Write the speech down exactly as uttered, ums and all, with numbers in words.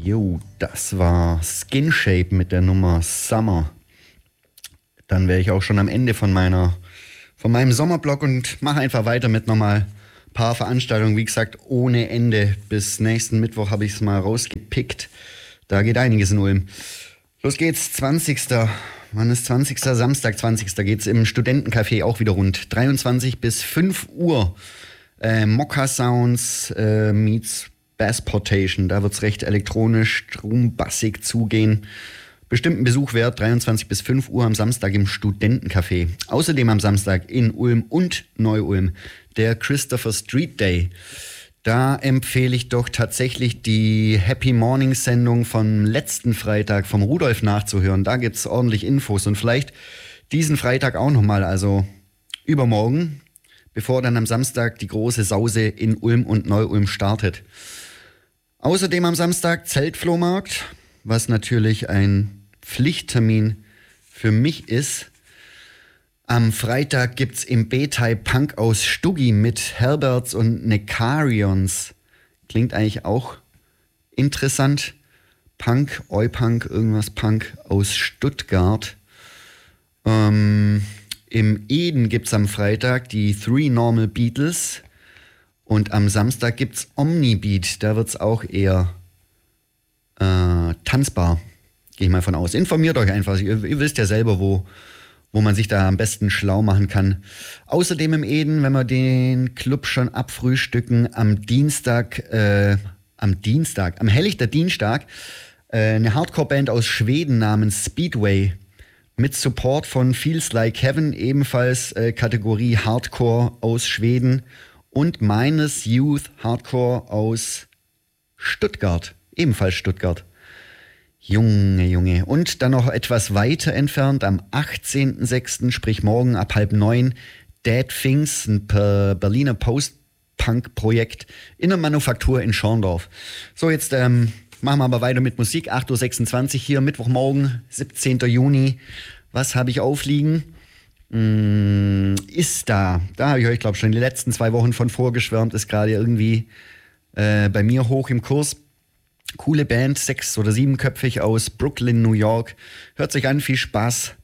Jo, das war Skin Shape mit der Nummer Summer. Dann wäre ich auch schon am Ende von meiner, von meinem Sommerblock und mache einfach weiter mit nochmal ein paar Veranstaltungen. Wie gesagt, ohne Ende. Bis nächsten Mittwoch habe ich es mal rausgepickt. Da geht einiges in Ulm. Los geht's, zwanzigster Wann ist zwanzigster Samstag, zwanzigster geht's im Studentencafé auch wieder rund. dreiundzwanzig bis fünf Uhr. Äh, Mokka Sounds äh, meets Bassportation. Da wird's recht elektronisch, strombassig zugehen. Bestimmt ein Besuch wert, dreiundzwanzig bis fünf Uhr am Samstag im Studentencafé. Außerdem am Samstag in Ulm und Neu-Ulm der Christopher Street Day. Da empfehle ich doch tatsächlich die Happy Morning Sendung vom letzten Freitag vom Rudolf nachzuhören. Da gibt's ordentlich Infos und vielleicht diesen Freitag auch nochmal, also übermorgen, bevor dann am Samstag die große Sause in Ulm und Neu-Ulm startet. Außerdem am Samstag Zeltflohmarkt, was natürlich ein Pflichttermin für mich ist. Am Freitag gibt's im B-Type Punk aus Stuggi mit Herberts und Necarions. Klingt eigentlich auch interessant. Punk, Oi-Punk, irgendwas Punk aus Stuttgart. Ähm, Im Eden gibt's am Freitag die Three Normal Beatles. Und am Samstag gibt's Omnibeat. Da wird's auch eher äh, tanzbar. Gehe ich mal von aus. Informiert euch einfach. Ihr, ihr wisst ja selber, wo, wo man sich da am besten schlau machen kann. Außerdem im Eden, wenn wir den Club schon abfrühstücken, am Dienstag, äh, am Dienstag, am Hellichter Dienstag, äh, eine Hardcore-Band aus Schweden namens Speedway mit Support von Feels Like Heaven, ebenfalls äh, Kategorie Hardcore aus Schweden und Minus Youth Hardcore aus Stuttgart, ebenfalls Stuttgart. Junge, Junge. Und dann noch etwas weiter entfernt, am achtzehnten sechsten, sprich morgen ab halb neun, Dead Things, ein Berliner Post-Punk-Projekt in der Manufaktur in Schorndorf. So, jetzt ähm, machen wir aber weiter mit Musik. acht Uhr sechsundzwanzig hier, Mittwochmorgen, siebzehnten Juni. Was habe ich aufliegen? Hm, ist da. Da habe ich euch, glaube ich, schon die letzten zwei Wochen von vorgeschwärmt. Ist gerade irgendwie äh, bei mir hoch im Kurs. Coole Band, sechs- oder siebenköpfig aus Brooklyn, New York. Hört sich an, viel Spaß.